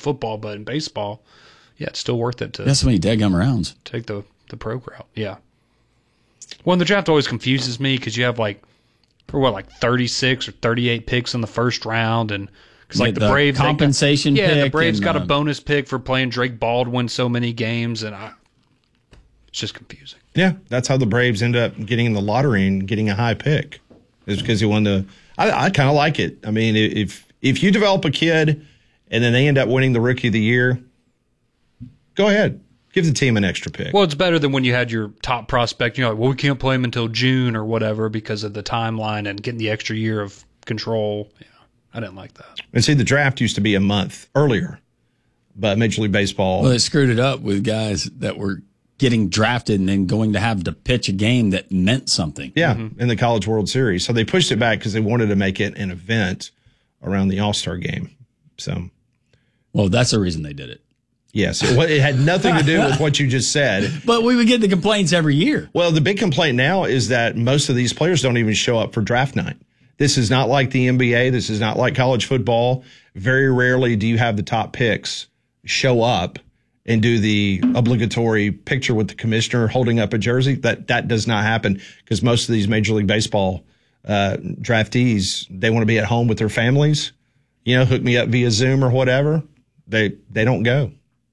football, but in baseball, yeah, it's still worth it to That's so many dadgum rounds. take the pro route. Yeah. Well, and the draft always confuses me because you have like 36 or 38 picks in the first round, and because like the Braves compensation pick. Yeah, the Braves got a bonus pick for playing Drake Baldwin so many games, and it's just confusing. Yeah, that's how the Braves end up getting in the lottery and getting a high pick. Is because he won the. I kind of like it. I mean, if you develop a kid and then they end up winning the Rookie of the Year, go ahead. Give the team an extra pick. Well, it's better than when you had your top prospect. You're like, well, we can't play him until June or whatever because of the timeline and getting the extra year of control. Yeah, I didn't like that. And see, the draft used to be a month earlier, but Major League Baseball. Well, it screwed it up with guys that were getting drafted and then going to have to pitch a game that meant something. Yeah, in the College World Series. So they pushed it back because they wanted to make it an event around the All-Star game. So, well, that's the reason they did it. Yes, it had nothing to do with what you just said. But we would get the complaints every year. Well, the big complaint now is that most of these players don't even show up for draft night. This is not like the NBA. This is not like college football. Very rarely do you have the top picks show up and do the obligatory picture with the commissioner holding up a jersey. That does not happen because most of these Major League Baseball draftees, they want to be at home with their families. You know, hook me up via Zoom or whatever. They don't go.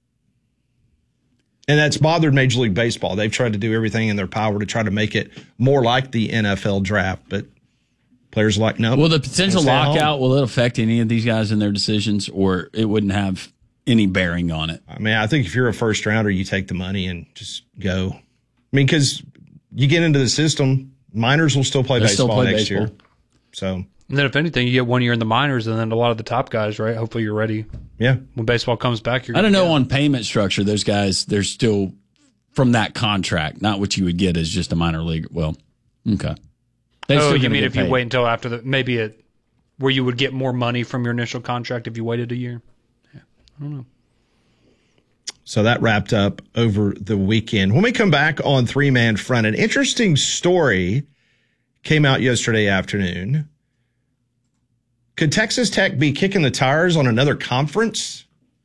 And that's bothered Major League Baseball. They've tried to do everything in their power to try to make it more like the NFL draft, but players are like, no. Will the potential lockout, will it affect any of these guys in their decisions, or it wouldn't have any bearing on it? I mean, I think if you're a first rounder, you take the money and just go. I mean, because you get into the system, minors will still play baseball next year. So. And then if anything, you get 1 year in the minors, and then a lot of the top guys, right? Hopefully you're ready. Yeah. When baseball comes back, I don't know on payment structure, those guys, they're still from that contract, not what you would get as just a minor league. Well, okay. You mean if you wait until after where you would get more money from your initial contract if you waited a year? Yeah, I don't know. So that wrapped up over the weekend. When we come back on Three Man Front, an interesting story came out yesterday afternoon. Could Texas Tech be kicking the tires on another conference?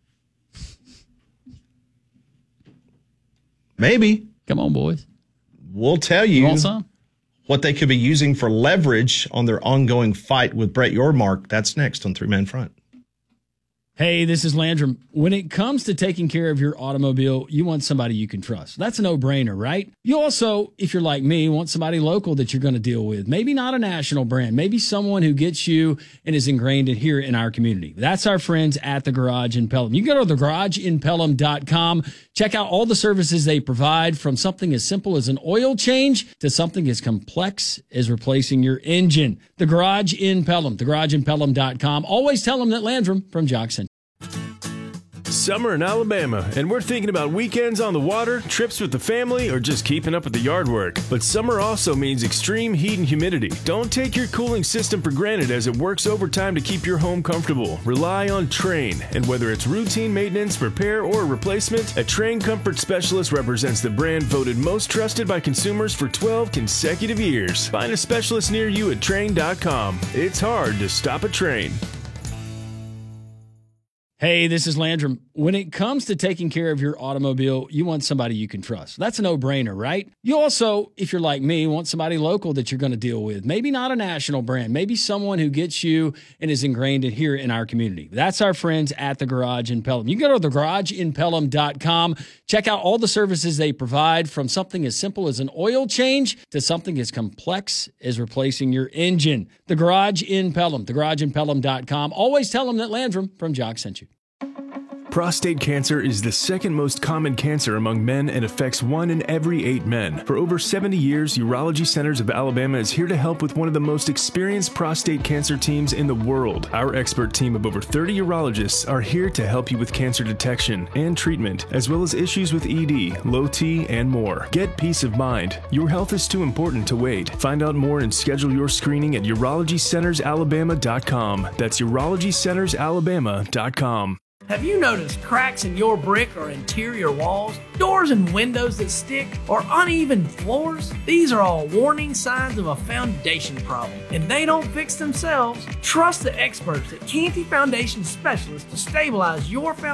Maybe. Come on, boys. We'll tell you what they could be using for leverage on their ongoing fight with Brett Yormark. That's next on Three Man Front. Hey, this is Landrum. When it comes to taking care of your automobile, you want somebody you can trust. That's a no-brainer, right? You also, if you're like me, want somebody local that you're going to deal with. Maybe not a national brand. Maybe someone who gets you and is ingrained in here in our community. That's our friends at The Garage in Pelham. You can go to thegarageinpelham.com. Check out all the services they provide, from something as simple as an oil change to something as complex as replacing your engine. The Garage in Pelham, thegarageinpelham.com. Always tell them that Landrum from Jock Center. Summer in Alabama, and we're thinking about weekends on the water, trips with the family, or just keeping up with the yard work. But summer also means extreme heat and humidity. Don't take your cooling system for granted, as it works overtime to keep your home comfortable. Rely on Trane, and whether it's routine maintenance, repair, or replacement, a Trane Comfort Specialist represents the brand voted most trusted by consumers for 12 consecutive years. Find a specialist near you at Trane.com. It's hard to stop a Trane. Hey, this is Landrum. When it comes to taking care of your automobile, you want somebody you can trust. That's a no-brainer, right? You also, if you're like me, want somebody local that you're going to deal with. Maybe not a national brand. Maybe someone who gets you and is ingrained in here in our community. That's our friends at The Garage in Pelham. You can go to thegarageinpelham.com. Check out all the services they provide, from something as simple as an oil change to something as complex as replacing your engine. The Garage in Pelham, thegarageinpelham.com. Always tell them that Landrum from Jock sent you. Prostate cancer is the second most common cancer among men and affects 1 in every 8 men. For over 70 years, Urology Centers of Alabama is here to help with one of the most experienced prostate cancer teams in the world. Our expert team of over 30 urologists are here to help you with cancer detection and treatment, as well as issues with ED, low T, and more. Get peace of mind. Your health is too important to wait. Find out more and schedule your screening at urologycentersalabama.com. That's urologycentersalabama.com. Have you noticed cracks in your brick or interior walls, doors and windows that stick, or uneven floors? These are all warning signs of a foundation problem, and they don't fix themselves. Trust the experts at Canty Foundation Specialists to stabilize your foundation